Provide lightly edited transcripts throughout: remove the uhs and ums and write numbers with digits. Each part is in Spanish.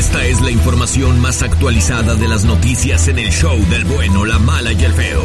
Esta es la información más actualizada de las noticias en el show del bueno, la mala y el feo.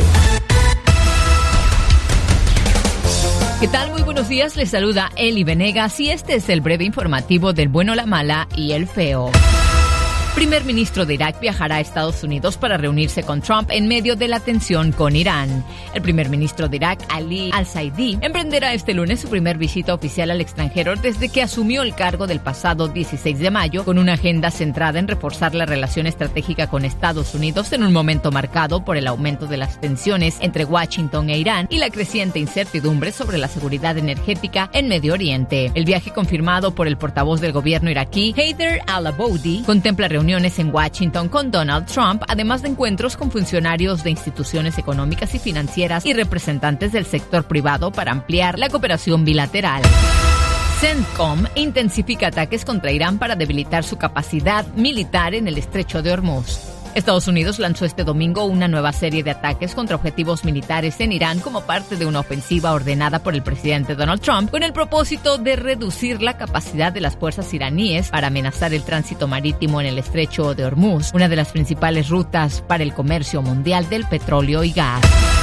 ¿Qué tal? Muy buenos días, les saluda Eli Venegas y este es el breve informativo del bueno, la mala y el feo. Primer ministro de Irak viajará a Estados Unidos para reunirse con Trump en medio de la tensión con Irán. El primer ministro de Irak, Ali al-Saidi, emprenderá este lunes su primer visita oficial al extranjero desde que asumió el cargo del pasado 16 de mayo, con una agenda centrada en reforzar la relación estratégica con Estados Unidos en un momento marcado por el aumento de las tensiones entre Washington e Irán y la creciente incertidumbre sobre la seguridad energética en Medio Oriente. El viaje confirmado por el portavoz del gobierno iraquí, Haider al-Abadi, contempla reuniones en Washington con Donald Trump, además de encuentros con funcionarios de instituciones económicas y financieras y representantes del sector privado para ampliar la cooperación bilateral. CENTCOM intensifica ataques contra Irán para debilitar su capacidad militar en el estrecho de Hormuz. Estados Unidos lanzó este domingo una nueva serie de ataques contra objetivos militares en Irán como parte de una ofensiva ordenada por el presidente Donald Trump con el propósito de reducir la capacidad de las fuerzas iraníes para amenazar el tránsito marítimo en el estrecho de Hormuz, una de las principales rutas para el comercio mundial del petróleo y gas.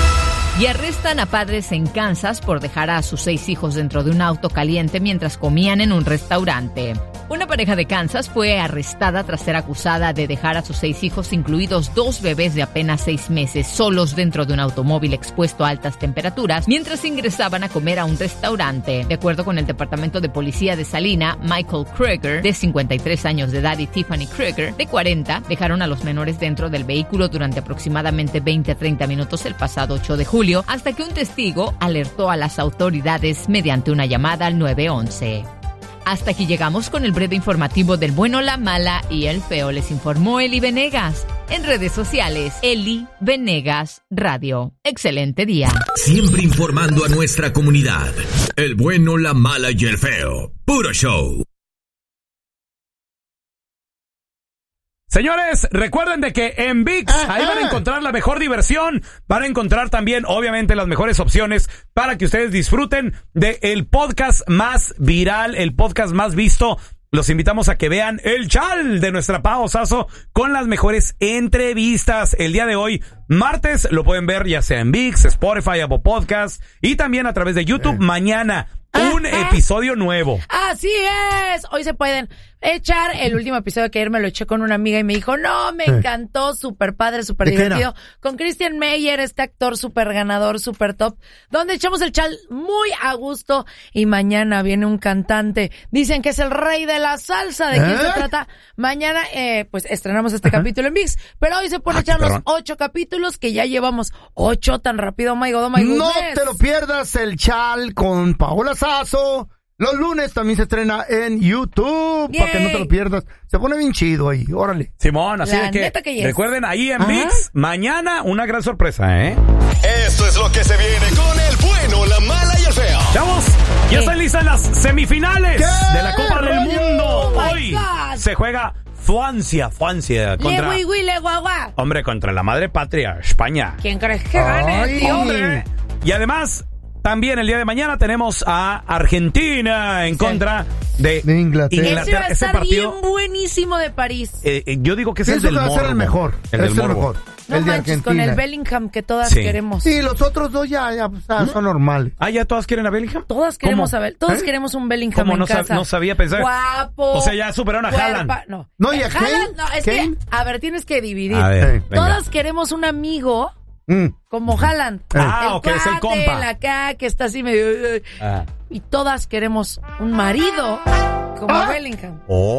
Y arrestan a padres en Kansas por dejar a sus 6 hijos dentro de un auto caliente mientras comían en un restaurante. Una pareja de Kansas fue arrestada tras ser acusada de dejar a sus 6 hijos, incluidos 2 bebés de apenas 6 meses, solos dentro de un automóvil expuesto a altas temperaturas mientras ingresaban a comer a un restaurante. De acuerdo con el Departamento de Policía de Salina, Michael Krieger, de 53 años de edad, y Tiffany Krieger, de 40, dejaron a los menores dentro del vehículo durante aproximadamente 20 a 30 minutos el pasado 8 de julio, hasta que un testigo alertó a las autoridades mediante una llamada al 911. Hasta aquí llegamos con el breve informativo del bueno, la mala y el feo. Les informó Eli Venegas. En redes sociales, Eli Venegas Radio. Excelente día. Siempre informando a nuestra comunidad. El bueno, la mala y el feo. Puro show. Señores, recuerden de que en ViX ahí van a encontrar la mejor diversión, van a encontrar también, obviamente, las mejores opciones para que ustedes disfruten del podcast más viral, el podcast más visto. Los invitamos a que vean El Chal de nuestra Pao Sasso con las mejores entrevistas. El día de hoy, martes, lo pueden ver ya sea en ViX, Spotify, Apple Podcasts y también a través de YouTube. Mañana, un episodio nuevo. Así es. Hoy se pueden echar el último episodio que ayer me lo eché con una amiga y me dijo, no, me encantó, súper padre, súper divertido. Con Christian Meyer, este actor súper ganador, súper top, donde echamos el chal muy a gusto. Y mañana viene un cantante, dicen que es el rey de la salsa. ¿De quién se trata? Mañana, pues estrenamos este capítulo en ViX, pero hoy se pueden echar los 8 capítulos que ya llevamos 8 tan rápido. Oh my God, oh my goodness. No te lo pierdas, el chal con Paola Sasso. Los lunes también se estrena en YouTube. Para que no te lo pierdas. Se pone bien chido ahí. Órale. Simón, así de que recuerden ahí en ViX. Mañana una gran sorpresa, ¿eh? Esto es lo que se viene con el bueno, la mala y el feo. Chavos, ya están listas las semifinales de la Copa del Mundo. Hoy se juega Francia contra... Hombre, contra la madre patria, España. ¿Quién crees que gane, tío? Hombre. Y además... También el día de mañana tenemos a Argentina en contra de Inglaterra. Ese va a estar bien buenísimo de París. Yo digo que ese es el morbo. Va a ser el mejor. El del morbo. Mejor. No el de manches, Argentina. con el Bellingham que todas queremos. Sí, los otros dos ya son normales. Ah, ¿ya todas quieren a Bellingham? Todas queremos a Bellingham. Todos queremos un Bellingham en casa. No sabía pensar. Guapo. O sea, ya superaron a Haaland. No, ¿y a Haaland? No, es que, a ver, tienes que dividir. A ver, todas queremos un amigo... como Haaland. Ok, es el compa. El acá, que está así medio... Y todas queremos un marido como Bellingham.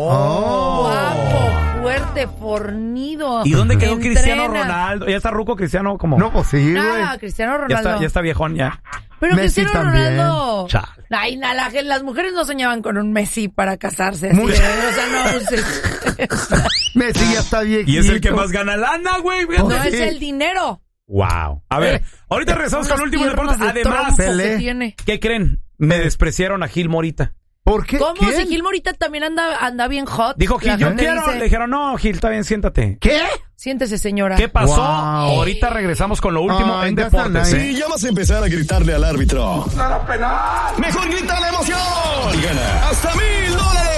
Guapo, fuerte, fornido. ¿Y dónde quedó Cristiano Ronaldo? ¿Ya está ruco Cristiano? ¿Cómo? No, pues sí, güey. No, Cristiano Ronaldo. Ya está viejón, ya. Pero Messi Cristiano Ronaldo... Chale. Ay, las mujeres no soñaban con un Messi para casarse. Así, o sea, no... Messi ya está viejito. Y es el que más gana lana, güey. No es el dinero. Wow. A ver, ahorita regresamos con el último deporte. Además, ¿qué creen? Me despreciaron a Gil Morita. ¿Por qué? ¿Cómo? ¿Quién? Si Gil Morita también anda bien hot. Dijo Gil, yo quiero. Le dijeron, no, Gil, está bien, siéntate. ¿Qué? Siéntese, señora. ¿Qué pasó? Wow. Ahorita regresamos con lo último en deportes. Sí, ya vas a empezar a gritarle al árbitro. ¡Nada penal! ¡Mejor grita la emoción! Y gana hasta $1,000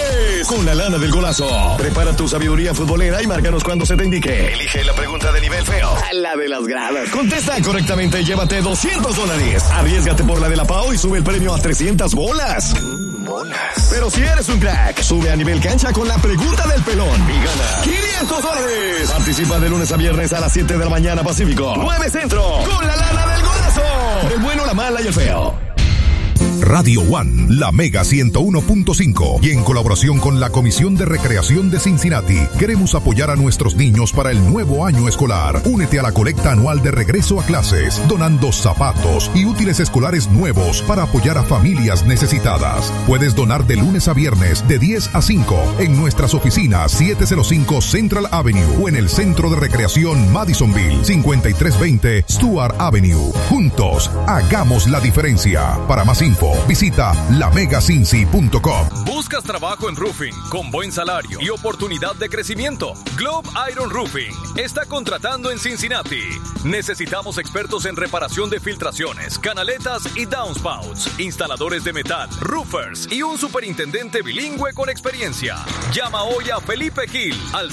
con la lana del golazo. Prepara tu sabiduría futbolera y márcanos cuando se te indique. Elige la pregunta de nivel feo, la de las gradas. Contesta correctamente y llévate $200. Arriésgate por la de la Pau y sube el premio a 300 bolas. Bolas. Pero si eres un crack, sube a nivel cancha con la pregunta del pelón y gana $500. Participa de lunes a viernes a las 7 de la mañana Pacífico, 9 Centro, con la lana del golazo. El bueno, la mala y el feo. Radio One, la Mega 101.5 y en colaboración con la Comisión de Recreación de Cincinnati, queremos apoyar a nuestros niños para el nuevo año escolar. Únete a la colecta anual de regreso a clases, donando zapatos y útiles escolares nuevos para apoyar a familias necesitadas. Puedes donar de lunes a viernes de 10 a 5 en nuestras oficinas 705 Central Avenue o en el Centro de Recreación Madisonville 5320 Stuart Avenue. Juntos, hagamos la diferencia. Para más info, visita lamegacincy.com. ¿Buscas trabajo en roofing con buen salario y oportunidad de crecimiento? Globe Iron Roofing está contratando en Cincinnati. Necesitamos expertos en reparación de filtraciones, canaletas y downspouts, instaladores de metal, roofers y un superintendente bilingüe con experiencia. Llama hoy a Felipe Gil al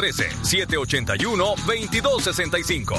513-781-2265.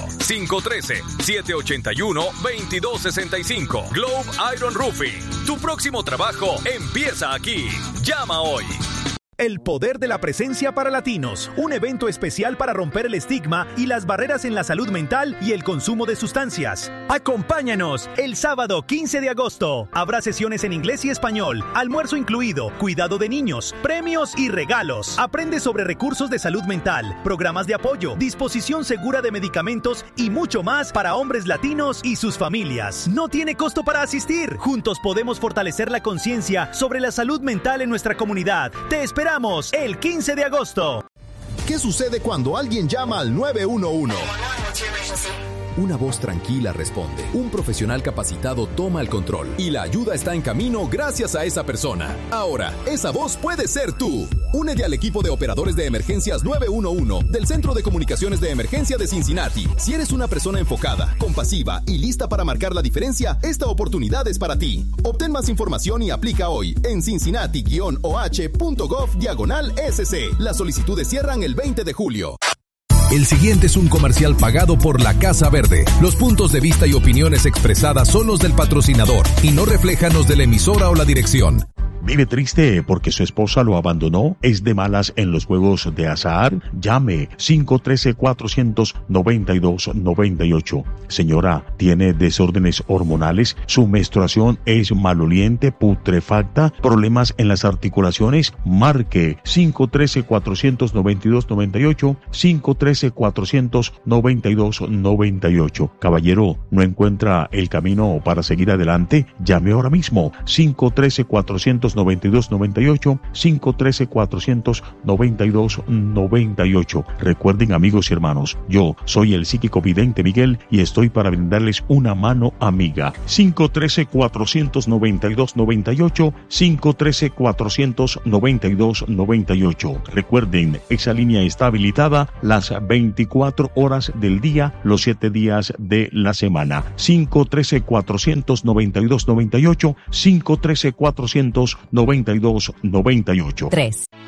513-781-2265. Globe Iron Roofing. Tu próximo trabajo empieza aquí. Llama hoy. El poder de la presencia para latinos, un evento especial para romper el estigma y las barreras en la salud mental y el consumo de sustancias. Acompáñanos el sábado 15 de agosto. Habrá sesiones en inglés y español, almuerzo incluido, cuidado de niños, premios y regalos. Aprende sobre recursos de salud mental, programas de apoyo, disposición segura de medicamentos y mucho más para hombres latinos y sus familias. No tiene costo para asistir. Juntos podemos fortalecer la conciencia sobre la salud mental en nuestra comunidad. Te esperamos el 15 de agosto. ¿Qué sucede cuando alguien llama al 911? Una voz tranquila responde. Un profesional capacitado toma el control. Y la ayuda está en camino gracias a esa persona. Ahora, esa voz puede ser tú. Únete al equipo de operadores de emergencias 911 del Centro de Comunicaciones de Emergencia de Cincinnati. Si eres una persona enfocada, compasiva y lista para marcar la diferencia, esta oportunidad es para ti. Obtén más información y aplica hoy en cincinnati-oh.gov/SC. Las solicitudes cierran el 20 de julio. El siguiente es un comercial pagado por la Casa Verde. Los puntos de vista y opiniones expresadas son los del patrocinador y no reflejan los de la emisora o la dirección. ¿Vive triste porque su esposa lo abandonó? ¿Es de malas en los juegos de azar? Llame 513-492-9298. Señora, ¿tiene desórdenes hormonales? ¿Su menstruación es maloliente, putrefacta? ¿Problemas en las articulaciones? Marque 513-492-9298. 513-492-9298. Caballero, ¿no encuentra el camino para seguir adelante? Llame ahora mismo. 513-492-9298, 513-492-98. Recuerden, amigos y hermanos, yo soy el psíquico vidente Miguel y estoy para brindarles una mano amiga. 513-492-98, 513-492-98. Recuerden, esa línea está habilitada las 24 horas del día, los 7 días de la semana. 513-492-98, 513-492-98. 3.